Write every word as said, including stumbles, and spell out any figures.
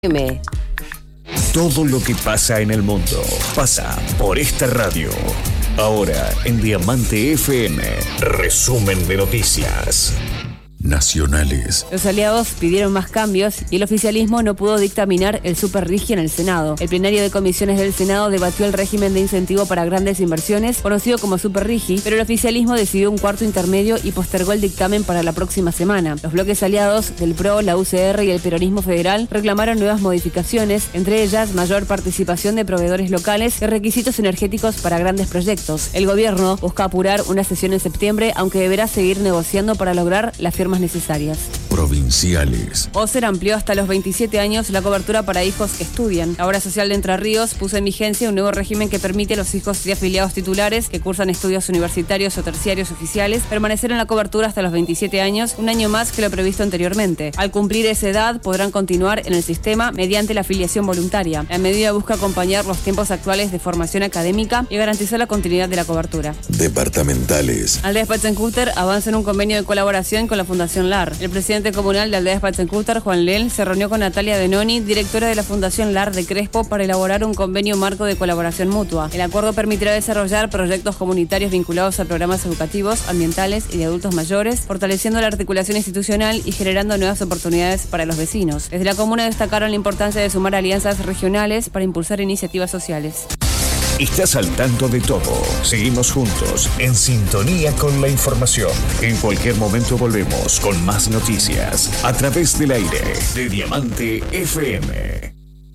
M. Todo lo que pasa en el mundo pasa por esta radio. Ahora en Diamante F M, resumen de noticias nacionales. Los aliados pidieron más cambios y el oficialismo no pudo dictaminar el superrigi en el Senado. El plenario de comisiones del Senado debatió el régimen de incentivo para grandes inversiones, conocido como superrigi, pero el oficialismo decidió un cuarto intermedio y postergó el dictamen para la próxima semana. Los bloques aliados del P R O, la U C R y el peronismo federal reclamaron nuevas modificaciones, entre ellas mayor participación de proveedores locales y requisitos energéticos para grandes proyectos. El gobierno busca apurar una sesión en septiembre, aunque deberá seguir negociando para lograr la firma necesarias. Provinciales. Oser amplió hasta los veintisiete años la cobertura para hijos que estudian. La Obra Social de Entre Ríos puso en vigencia un nuevo régimen que permite a los hijos de afiliados titulares que cursan estudios universitarios o terciarios oficiales permanecer en la cobertura hasta los veintisiete años, un año más que lo previsto anteriormente. Al cumplir esa edad, podrán continuar en el sistema mediante la afiliación voluntaria. La medida busca acompañar los tiempos actuales de formación académica y garantizar la continuidad de la cobertura. Departamentales. Aldea Spatzenkutter avanza en un convenio de colaboración con la Fundación L A R. El presidente comunal de Aldea Spatzenkutter, Juan Lel, se reunió con Natalia Denoni, directora de la Fundación L A R de Crespo, para elaborar un convenio marco de colaboración mutua. El acuerdo permitirá desarrollar proyectos comunitarios vinculados a programas educativos, ambientales y de adultos mayores, fortaleciendo la articulación institucional y generando nuevas oportunidades para los vecinos. Desde la comuna destacaron la importancia de sumar alianzas regionales para impulsar iniciativas sociales. Estás al tanto de todo. Seguimos juntos, en sintonía con la información. En cualquier momento volvemos con más noticias a través del aire de Diamante F M.